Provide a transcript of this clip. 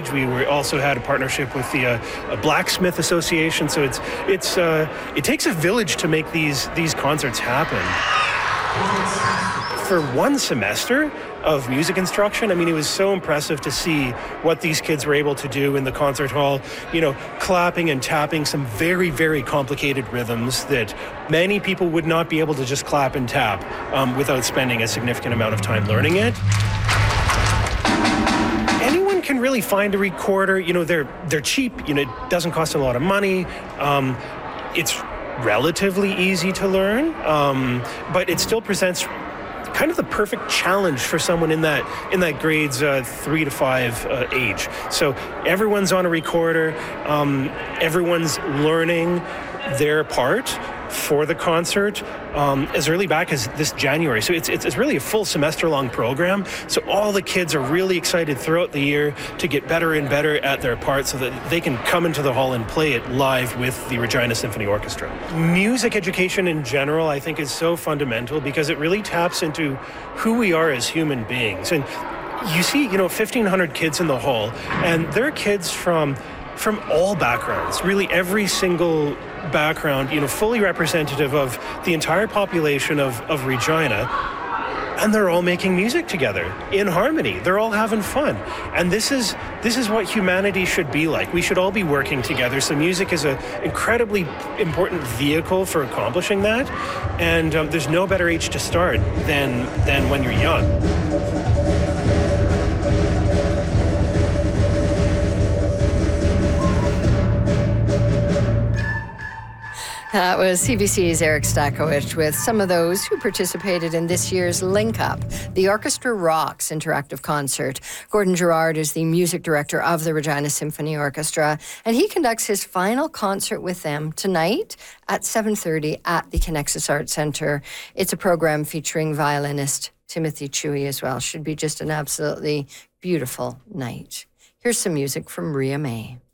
stage. We also had a partnership with the Blacksmith Association. So it takes a village to make these concerts happen. For one semester of music instruction, I mean, it was so impressive to see what these kids were able to do in the concert hall, clapping and tapping some very, very complicated rhythms that many people would not be able to just clap and tap without spending a significant amount of time learning it. Anyone can really find a recorder. They're cheap. It doesn't cost a lot of money. It's relatively easy to learn, but it still presents kind of the perfect challenge for someone in that grades 3 to 5 age. So everyone's on a recorder, everyone's learning their part for the concert as early back as this January. So it's really a full semester-long program. So all the kids are really excited throughout the year to get better and better at their part so that they can come into the hall and play it live with the Regina Symphony Orchestra. Music education in general, I think, is so fundamental because it really taps into who we are as human beings. And you see, 1,500 kids in the hall, and they're kids from all backgrounds, really every single background, fully representative of the entire population of Regina, and they're all making music together in harmony. They're all having fun. And this is what humanity should be like. We should all be working together. So music is an incredibly important vehicle for accomplishing that. And there's no better age to start than when you're young. That was CBC's Eric Stakowicz with some of those who participated in this year's Link Up, the Orchestra Rocks interactive concert. Gordon Gerard is the music director of the Regina Symphony Orchestra, and he conducts his final concert with them tonight at 7:30 at the Connexus Arts Centre. It's a program featuring violinist Timothy Chewy as well. Should be just an absolutely beautiful night. Here's some music from Ria May.